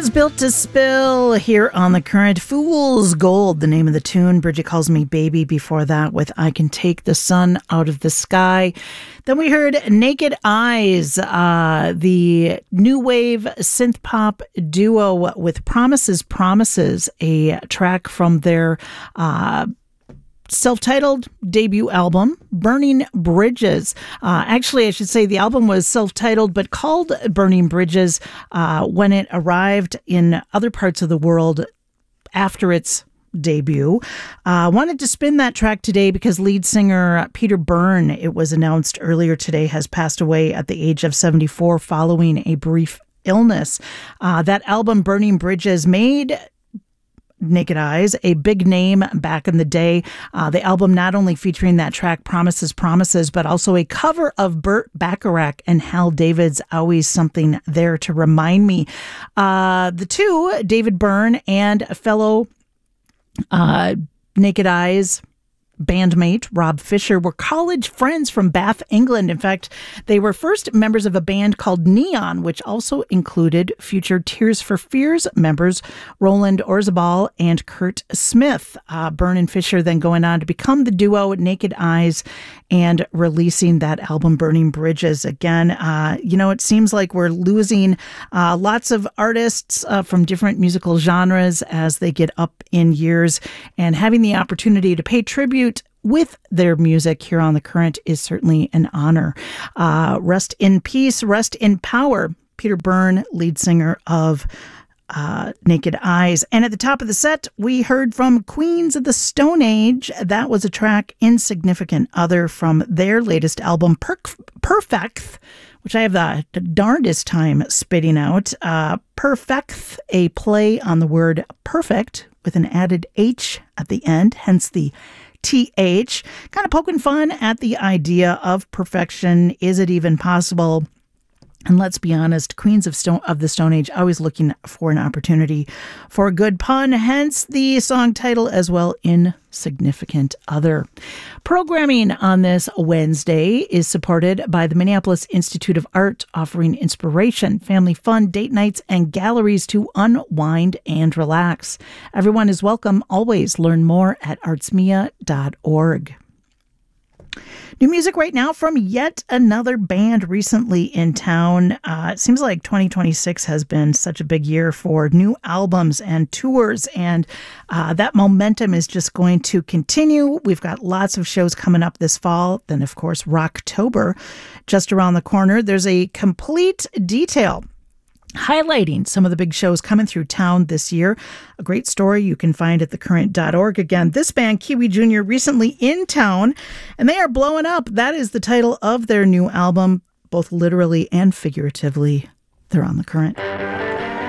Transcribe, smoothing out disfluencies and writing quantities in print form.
is Built to Spill here on The Current. Fool's Gold, the name of the tune. Bridget Calls Me Baby before that with I Can Take the Sun Out of the Sky. Then we heard Naked Eyes, the new wave synth pop duo with Promises, Promises, a track from their self-titled debut album, Burning Bridges. Actually, I should say the album was self-titled but called Burning Bridges when it arrived in other parts of the world after its debut. Wanted to spin that track today because lead singer Peter Byrne, it was announced earlier today, has passed away at the age of 74 following a brief illness. That album, Burning Bridges, made Naked Eyes a big name back in the day. The album not only featuring that track Promises, Promises, but also a cover of Burt Bacharach and Hal David's Always Something There to Remind Me. The two, David Byrne and fellow Naked Eyes bandmate Rob Fisher, were college friends from Bath, England. In fact, they were first members of a band called Neon, which also included future Tears for Fears members Roland Orzabal and Kurt Smith. Byrne and Fisher then going on to become the duo Naked Eyes and releasing that album Burning Bridges. Again, it seems like we're losing lots of artists from different musical genres as they get up in years, and having the opportunity to pay tribute with their music here on The Current is certainly an honor. Rest in peace, rest in power. Peter Byrne, lead singer of Naked Eyes. And at the top of the set, we heard from Queens of the Stone Age. That was a track, Insignificant Other, from their latest album, Perfect, which I have the darndest time spitting out. Perfect, a play on the word perfect with an added H at the end, hence the TH, kind of poking fun at the idea of perfection. Is it even possible? And let's be honest, Queens of the Stone Age always looking for an opportunity for a good pun, hence the song title as well, Insignificant Other. Programming on this Wednesday is supported by the Minneapolis Institute of Art, offering inspiration, family fun, date nights, and galleries to unwind and relax. Everyone is welcome. Always learn more at artsmia.org. New music right now from yet another band recently in town. It seems like 2026 has been such a big year for new albums and tours, and that momentum is just going to continue. We've got lots of shows coming up this fall. Then, of course, Rocktober just around the corner. There's a complete detail highlighting some of the big shows coming through town this year. A great story you can find at thecurrent.org. Again, this band, Kiwi Jr., recently in town, and they are blowing up. That is the title of their new album, both literally and figuratively. They're on The Current.